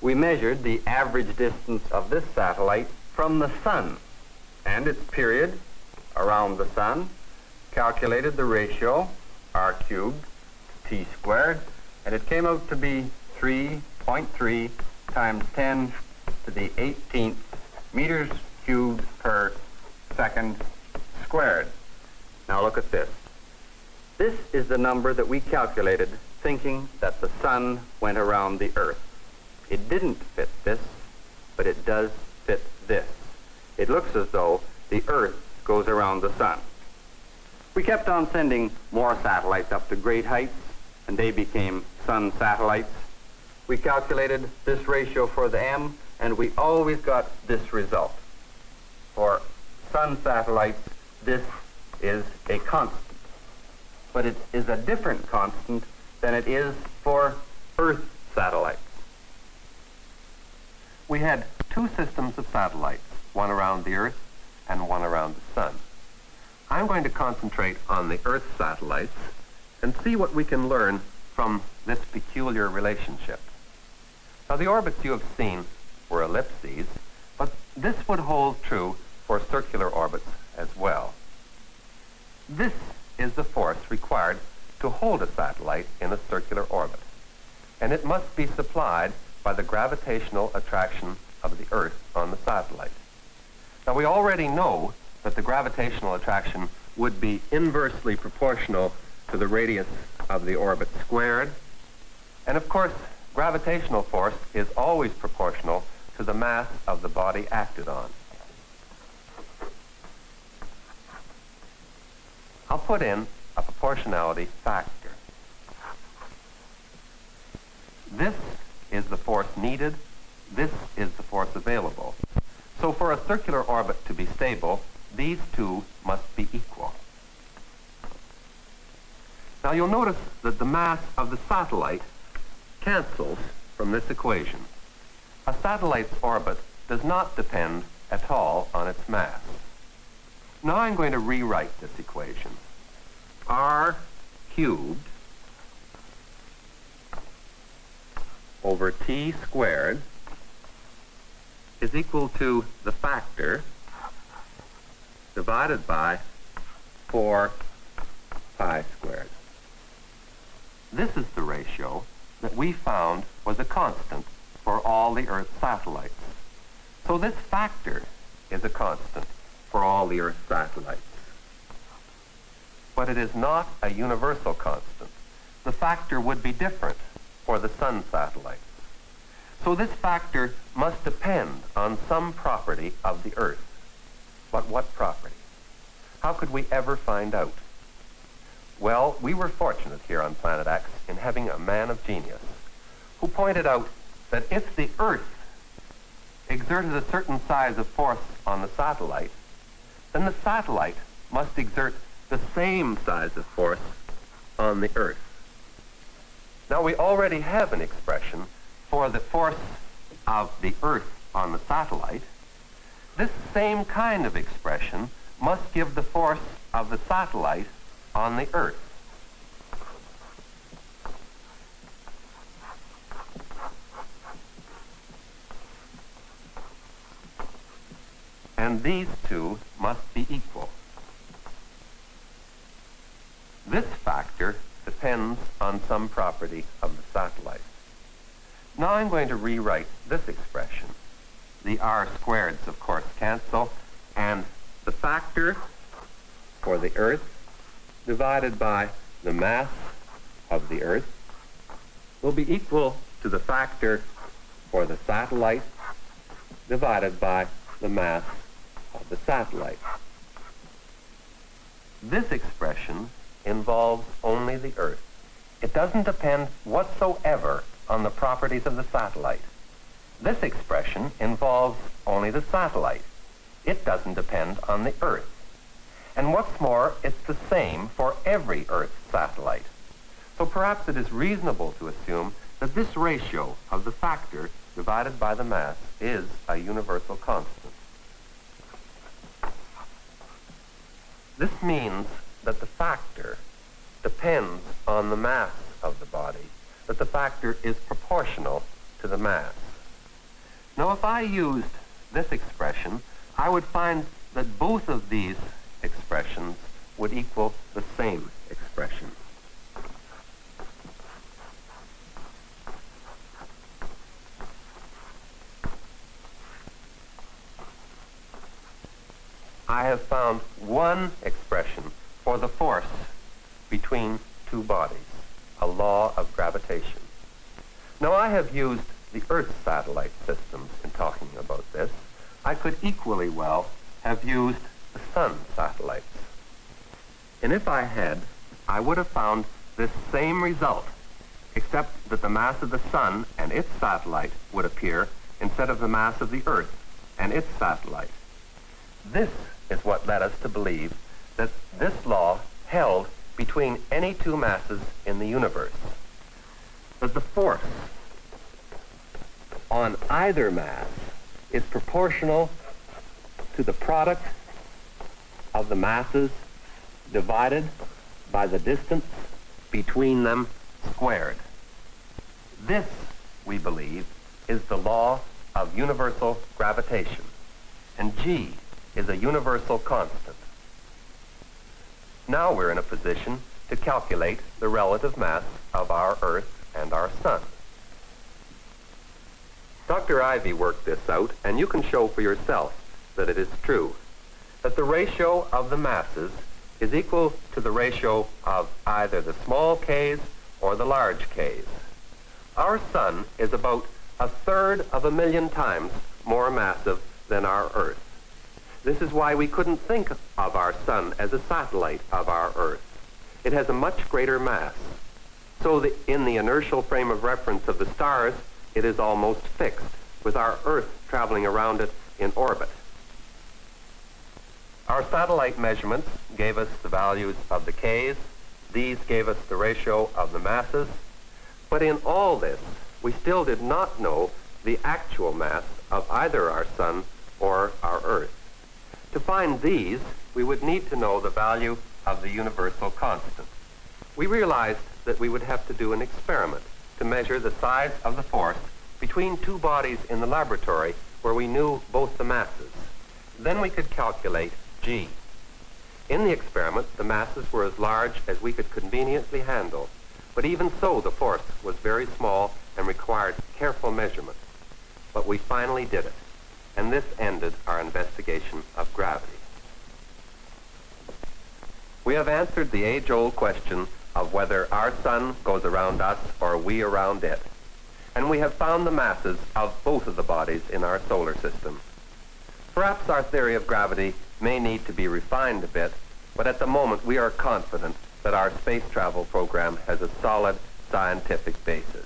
we measured the average distance of this satellite from the sun and its period around the sun, calculated the ratio, r cubed to t squared, and it came out to be 3.3 times 10 to the 18th meters cubed per second squared. Now look at this. This is the number that we calculated thinking that the sun went around the earth. It didn't fit this, but it does fit this. It looks as though the earth goes around the sun. We kept on sending more satellites up to great heights, and they became sun satellites. We calculated this ratio for the M, and we always got this result. For sun satellites, this is a constant. But it is a different constant than it is for Earth satellites. We had two systems of satellites, one around the Earth and one around the Sun. I'm going to concentrate on the Earth satellites and see what we can learn from this peculiar relationship. Now, the orbits you have seen were ellipses, but this would hold true for circular orbits as well. This is the force required to hold a satellite in a circular orbit, and it must be supplied by the gravitational attraction of the Earth on the satellite. Now, we already know that the gravitational attraction would be inversely proportional to the radius of the orbit squared, and of course, gravitational force is always proportional to the mass of the body acted on. I'll put in a proportionality factor. This is the force needed. This is the force available. So for a circular orbit to be stable, these two must be equal. Now you'll notice that the mass of the satellite cancels from this equation. A satellite's orbit does not depend at all on its mass. Now I'm going to rewrite this equation. R cubed over t squared is equal to the factor divided by 4 pi squared. This is the ratio that we found was a constant for all the Earth satellites. So this factor is a constant for all the Earth satellites. But it is not a universal constant. The factor would be different for the Sun satellites. So this factor must depend on some property of the Earth. But what property? How could we ever find out? Well, we were fortunate here on Planet X in having a man of genius who pointed out that if the Earth exerted a certain size of force on the satellite, then the satellite must exert the same size of force on the Earth. Now, we already have an expression for the force of the Earth on the satellite. This same kind of expression must give the force of the satellite on the Earth. And these two must be equal. This factor depends on some property of the satellite. Now I'm going to rewrite this expression. The r squareds, of course, cancel, and the factor for the Earth divided by the mass of the Earth will be equal to the factor for the satellite divided by the mass of the satellite. This expression involves only the Earth. It doesn't depend whatsoever on the properties of the satellite. This expression involves only the satellite. It doesn't depend on the Earth. And what's more, it's the same for every Earth satellite. So perhaps it is reasonable to assume that this ratio of the factor divided by the mass is a universal constant. This means that the factor depends on the mass of the body, that the factor is proportional to the mass. Now, if I used this expression, I would find that both of these expressions would equal the same expression. I have found one expression for the force between two bodies, a law of gravitation. Now, I have used the Earth satellite systems in talking about this. I could equally well have used the Sun satellites. And if I had, I would have found this same result, except that the mass of the Sun and its satellite would appear instead of the mass of the Earth and its satellite. This is what led us to believe that this law held between any two masses in the universe. That the force on either mass is proportional to the product of the masses divided by the distance between them squared. This, we believe, is the law of universal gravitation, and G is a universal constant. Now we're in a position to calculate the relative mass of our Earth and our Sun. Dr. Ivy worked this out, and you can show for yourself that it is true, that the ratio of the masses is equal to the ratio of either the small k's or the large k's. Our Sun is about 1/3 of a million times more massive than our Earth. This is why we couldn't think of our Sun as a satellite of our Earth. It has a much greater mass. So that in the inertial frame of reference of the stars, it is almost fixed, with our Earth traveling around it in orbit. Our satellite measurements gave us the values of the k's. These gave us the ratio of the masses. But in all this, we still did not know the actual mass of either our Sun or our Earth. To find these, we would need to know the value of the universal constant. We realized that we would have to do an experiment to measure the size of the force between two bodies in the laboratory where we knew both the masses. Then we could calculate G. In the experiment, the masses were as large as we could conveniently handle, but even so, the force was very small and required careful measurement. But we finally did it, and this ended our investigation of gravity. We have answered the age-old question of whether our Sun goes around us or we around it, and we have found the masses of both of the bodies in our solar system. Perhaps our theory of gravity may need to be refined a bit, but at the moment we are confident that our space travel program has a solid scientific basis.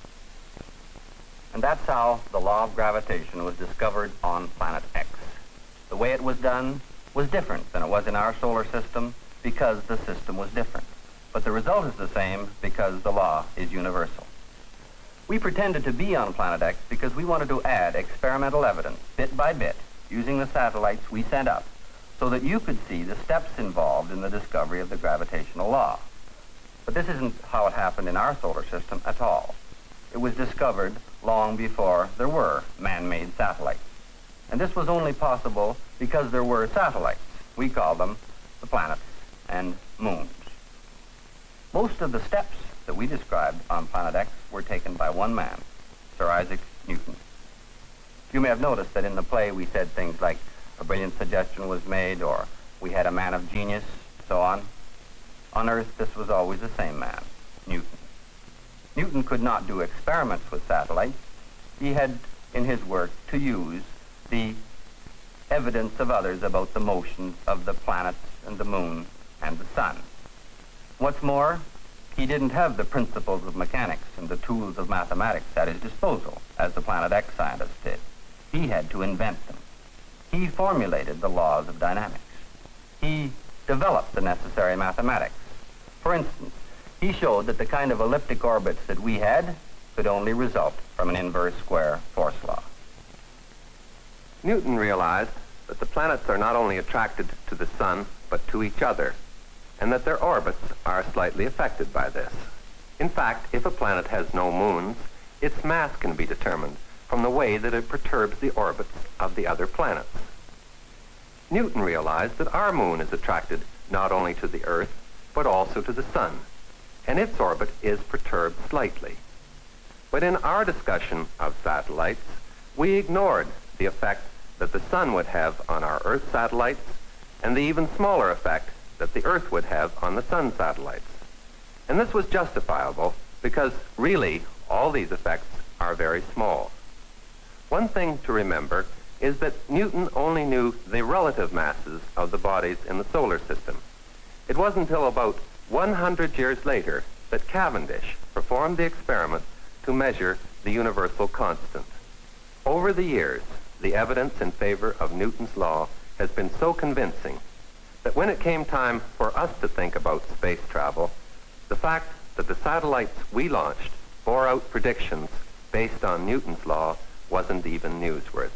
And that's how the law of gravitation was discovered on planet X. The way it was done was different than it was in our solar system because the system was different. But the result is the same because the law is universal. We pretended to be on planet X because we wanted to add experimental evidence, bit by bit, using the satellites we sent up, so that you could see the steps involved in the discovery of the gravitational law. But this isn't how it happened in our solar system at all. It was discovered long before there were man-made satellites. And this was only possible because there were satellites. We call them the planets and moons. Most of the steps that we described on planet X were taken by one man, Sir Isaac Newton. You may have noticed that in the play we said things like a brilliant suggestion was made, or we had a man of genius, so on. On Earth, this was always the same man, Newton. Newton could not do experiments with satellites. He had, in his work, to use the evidence of others about the motions of the planets and the moon and the sun. What's more, he didn't have the principles of mechanics and the tools of mathematics at his disposal, as the Planet X scientists did. He had to invent them. He formulated the laws of dynamics. He developed the necessary mathematics. For instance, he showed that the kind of elliptic orbits that we had could only result from an inverse square force law. Newton realized that the planets are not only attracted to the sun, but to each other, and that their orbits are slightly affected by this. In fact, if a planet has no moons, its mass can be determined from the way that it perturbs the orbits of the other planets. Newton realized that our moon is attracted not only to the Earth, but also to the sun, and its orbit is perturbed slightly. But in our discussion of satellites, we ignored the effect that the sun would have on our Earth satellites and the even smaller effect that the Earth would have on the sun satellites. And this was justifiable because really all these effects are very small. One thing to remember is that Newton only knew the relative masses of the bodies in the solar system. It wasn't until about 100 years later that Cavendish performed the experiment to measure the universal constant. Over the years, the evidence in favor of Newton's law has been so convincing that when it came time for us to think about space travel, the fact that the satellites we launched bore out predictions based on Newton's law wasn't even newsworthy.